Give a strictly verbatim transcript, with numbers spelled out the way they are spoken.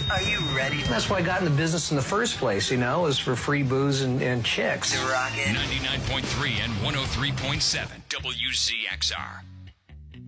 Are you ready? That's why I got in the business in the first place, you know, is for free booze and, and chicks. To rock it. ninety-nine point three and one oh three point seven W Z X R.